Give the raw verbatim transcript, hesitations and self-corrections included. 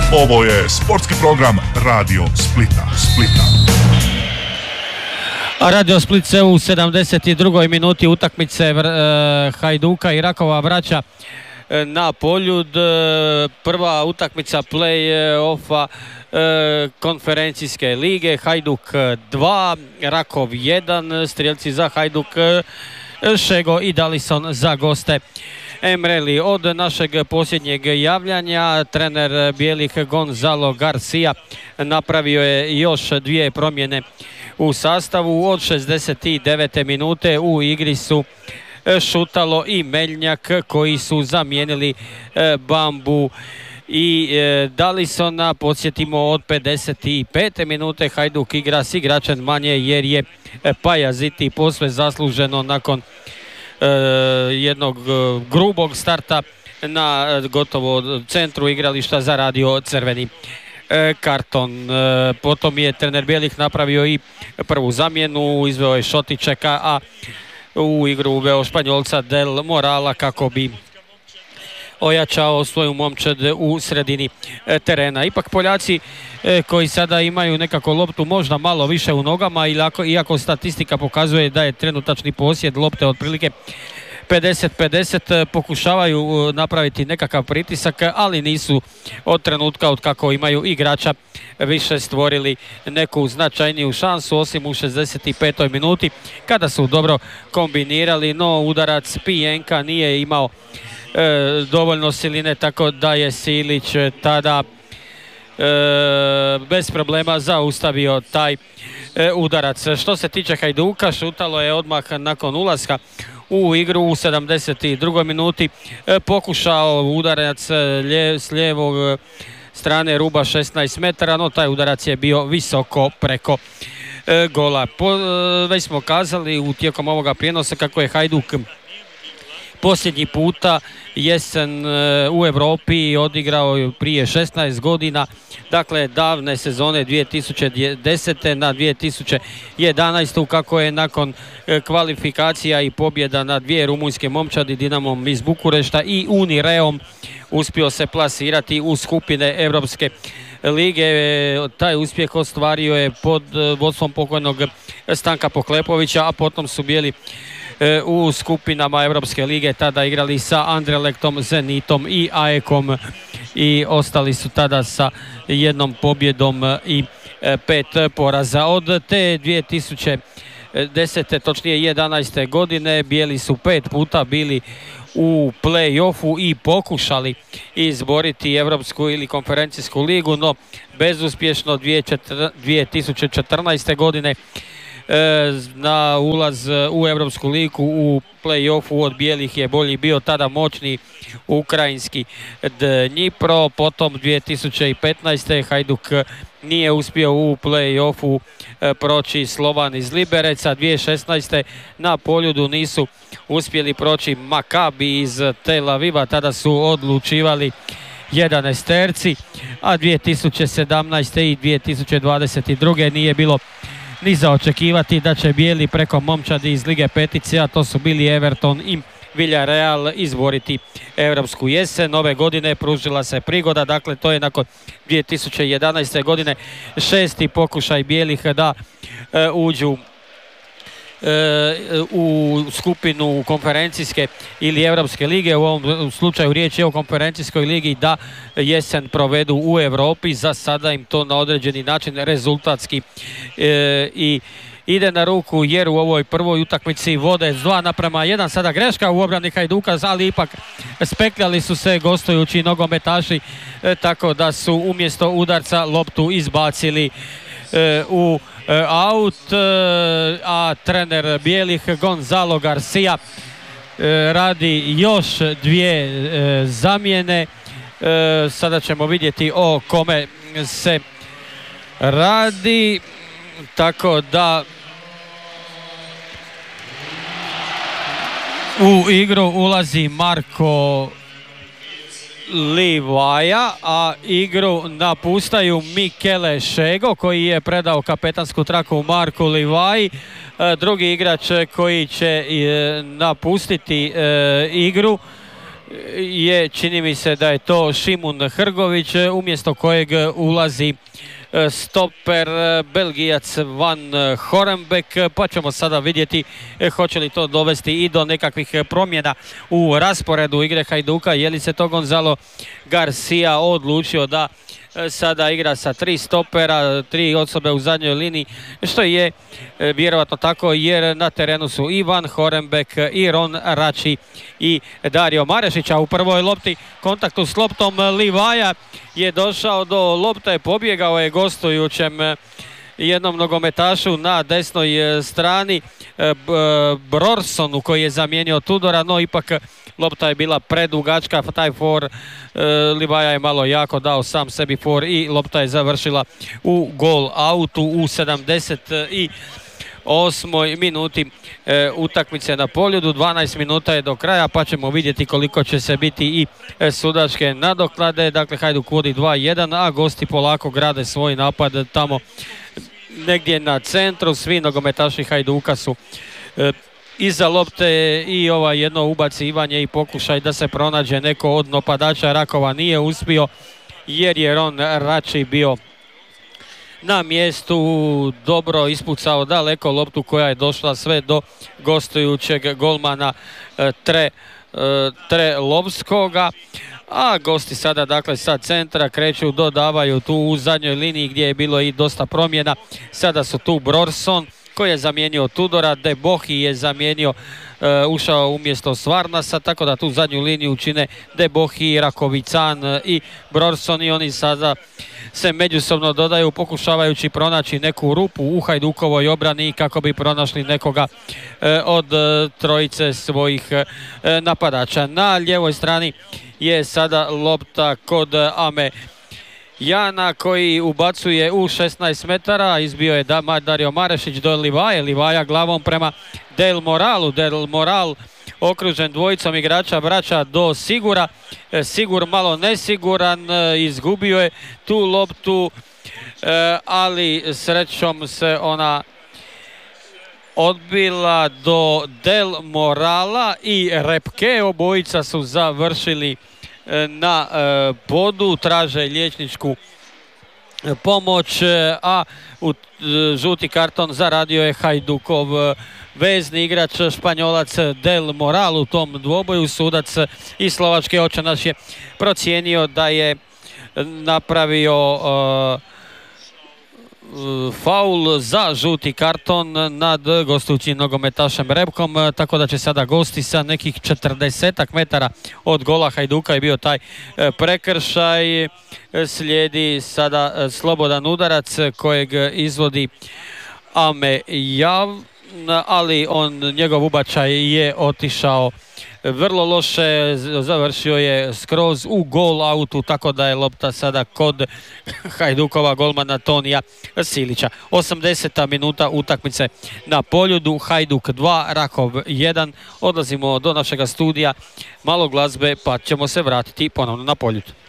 Ovo je sportski program Radio Splita. Splita. A Radio Split se u sedamdeset drugoj minuti utakmice e, Hajduka i Rakova vraća e, na Poljud. E, prva utakmica play-offa e, konferencijske lige. Hajduk dva, Rakov jedan, strijelci za Hajduk e, Šego i Dalison za goste. Emreli, od našeg posljednjeg javljanja trener bijelih Gonzalo Garcia napravio je još dvije promjene u sastavu. Od šezdeset devete minute u igri su Šutalo i Meljnjak koji su zamijenili Bambu i Dalisona. Podsjetimo, od pedeset pete minute Hajduk igra s igračem manje jer je Pajaziti posve zasluženo nakon jednog grubog starta na gotovo centru igrališta zaradio crveni karton. Potom je trener bijelih napravio i prvu zamjenu, izveo je Šotičeka, a u igru uveo Španjolca Del Morala kako bi ojačao svoju momčad u sredini terena. Ipak Poljaci koji sada imaju nekako loptu možda malo više u nogama, iako statistika pokazuje da je trenutačni posjed lopte otprilike pedeset pedeset, pokušavaju napraviti nekakav pritisak, ali nisu od trenutka od kako imaju igrača više stvorili neku značajniju šansu, osim u šezdeset petoj minuti kada su dobro kombinirali, no udarac Pijenka nije imao e, dovoljno siline, tako da je Silić tada e, bez problema zaustavio taj e, udarac. Što se tiče Hajduka, Šutalo je odmah nakon ulaska u igru u sedamdeset drugoj minuti e, pokušao udarac lje, s lijevog strane ruba šesnaest metara, no taj udarac je bio visoko preko e, gola. Po, e, već smo kazali u tijekom ovoga prijenosa kako je Hajduk posljednji puta jesen u Europi odigrao prije šesnaest godina, dakle davne sezone dvije tisuće desete na dvije tisuće jedanaestu, kako je nakon kvalifikacija i pobjeda na dvije rumunjske momčadi, Dinamom iz Bukurešta i Unireom, uspio se plasirati u skupine Europske lige. Taj uspjeh ostvario je pod vodstvom pokojnog Stanka Poklepovića, a potom su bili u skupinama Europske lige tada igrali sa Anderlechtom, Zenitom i A E K-om i ostali su tada sa jednom pobjedom i pet poraza. Od te dvije tisuće desete, točnije jedanaeste godine, bijeli su pet puta bili u play-offu i pokušali izboriti Europsku ili konferencijsku ligu, no bezuspješno. Dvije tisuće četrnaeste godine na ulaz u Europsku ligu u play-offu od bijelih je bolji bio tada moćni ukrajinski Dnipro. Potom dvije tisuće petnaeste. Hajduk nije uspio u play-offu proći Slovan iz Libereca. dvije tisuće šesnaeste. na Poljudu nisu uspjeli proći Makabi iz Tel Aviva, tada su odlučivali jedanaesterci, a dvije tisuće sedamnaeste. i dvije tisuće dvadeset druge. nije bilo ni za očekivati da će bijeli preko momčadi iz Lige petice, a to su bili Everton i Villarreal, izboriti europsku jesen. Ove godine pružila se prigoda, dakle to je nakon dvije tisuće jedanaeste. godine šesti pokušaj bijelih da e, uđu u skupinu konferencijske ili Europske lige. U ovom slučaju riječ je o konferencijskoj ligi, da jesen provedu u Europi. Za sada im to na određeni način rezultatski e, i ide na ruku, jer u ovoj prvoj utakmici vode s dva naprema jedan. Sada greška u obrani Hajduka, ali ipak spekljali su se gostujući nogometaši, e, tako da su umjesto udarca loptu izbacili e, u aut, a trener bijelih Gonzalo Garcia radi još dvije zamjene. Sada ćemo vidjeti o kome se radi, tako da u igru ulazi Marko Livaja, a igru napustaju Michele Šego koji je predao kapetansku traku Marku Livaji. Drugi igrač koji će napustiti igru je, čini mi se da je to Šimun Hrgović, umjesto kojeg ulazi stoper Belgijac Van Horenbeek, pa ćemo sada vidjeti hoće li to dovesti i do nekakvih promjena u rasporedu igre Hajduka. Je li se to Gonzalo Garcia odlučio da sada igra sa tri stopera, tri osobe u zadnjoj liniji, što je vjerojatno tako jer na terenu su i Van Horenbeek i Ron Rači i Dario Marešić. A u prvoj lopti kontaktu s loptom Livaja je došao do lopte, pobjegao je gostujućem jednom nogometašu na desnoj strani Brorsonu koji je zamijenio Tudora, no ipak lopta je bila predugačka, taj for Livaja je malo jako dao sam sebi for i lopta je završila u gol autu u sedamdeset osmoj minuti e, utakmice na Poljudu. dvanaest minuta je do kraja, pa ćemo vidjeti koliko će se biti i e, sudačke nadoknade. Dakle, Hajduk vodi dva jedan, a gosti polako grade svoj napad tamo negdje na centru. Svi nogometaši Hajduka su e, iza lopte i ova jedno ubacivanje i pokušaj da se pronađe neko od napadača Rakova nije uspio jer je Ron Rači bio na mjestu, dobro ispucao daleko loptu koja je došla sve do gostujućeg golmana Tre, Trelovskoga. A gosti sada dakle sa centra kreću, dodavaju tu u zadnjoj liniji gdje je bilo i dosta promjena. Sada su tu Brorson koji je zamijenio Tudora, De Bohi je zamijenio, uh, ušao umjesto Svarnasa, tako da tu zadnju liniju čine De Bohi, Rakovican uh, i Brorson i oni sada se međusobno dodaju pokušavajući pronaći neku rupu u Hajdukovoj obrani kako bi pronašli nekoga uh, od uh, trojice svojih uh, napadača. Na lijevoj strani je sada lopta kod uh, Ame Jana koji ubacuje u šesnaest metara, izbio je Dario Marešić do Livaje, Livaja glavom prema Del Moralu, Del Moral okružen dvojicom igrača vraća do Sigura, Sigur malo nesiguran, izgubio je tu loptu, ali srećom se ona odbila do Del Morala i Repke, obojica su završili na e, podu, traže liječničku e, pomoć, e, a u, e, žuti karton zaradio je Hajdukov e, vezni igrač Španjolac Del Moral u tom dvoboju. Sudac iz Slovačke Očanaš je procijenio da je napravio e, faul za žuti karton nad gostujućim nogometašem Repkom, tako da će sada gosti sa nekih četrdesetak metara od gola Hajduka je bio taj prekršaj. Slijedi sada slobodan udarac kojeg izvodi Ame Jav, ali on, njegov ubačaj je otišao vrlo loše, završio je skroz u gol autu, tako da je lopta sada kod Hajdukova golmana Tonija Silića. osamdeseta minuta utakmice na Poljudu, Hajduk dva, Rakov jedan. Odlazimo do našega studija, malo glazbe pa ćemo se vratiti ponovno na Poljud.